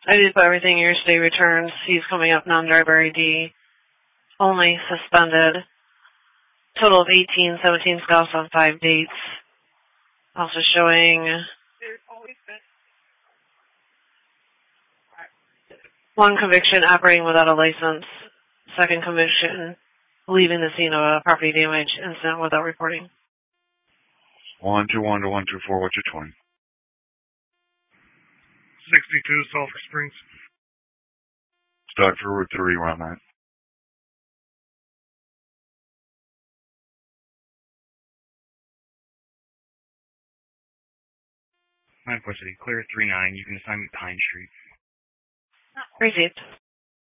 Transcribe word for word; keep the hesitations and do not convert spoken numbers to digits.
I did put everything in your stay returns. He's coming up non-driver I D. Only suspended. Total of eighteen, seventeen stops on five dates. Also showing one conviction operating without a license. Second conviction leaving the scene of a property damage incident without reporting. One two one to one two four. What's your twenty? Sixty-two Sulphur Springs. Start for Route three around that. nine four City, clear three nine. You can assign me Pine Street. Received.